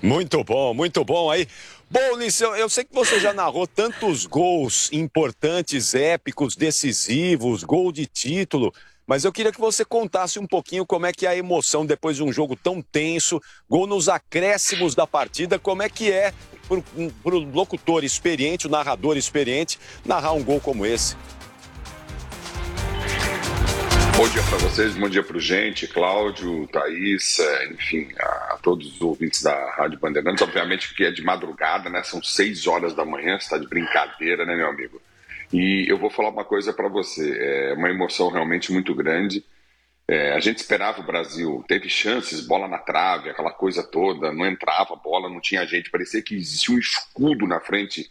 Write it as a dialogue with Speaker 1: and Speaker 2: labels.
Speaker 1: Muito bom aí. Bom, Ulisses, eu sei que você já narrou tantos gols importantes, épicos, decisivos, gol de título, mas eu queria que você contasse um pouquinho como é que é a emoção depois de um jogo tão tenso, gol nos acréscimos da partida, como é que é para o locutor experiente, o narrador experiente, narrar um gol como esse.
Speaker 2: Bom dia para vocês, bom dia para o gente, Cláudio, Thaís, enfim, a todos os ouvintes da Rádio Bandeirantes. Obviamente que é de madrugada, né? São 6 horas da manhã, você está de brincadeira, né, meu amigo? E eu vou falar uma coisa para você, é uma emoção realmente muito grande. A gente esperava o Brasil, teve chances, bola na trave, aquela coisa toda, não entrava a bola, não tinha gente, parecia que existia um escudo na frente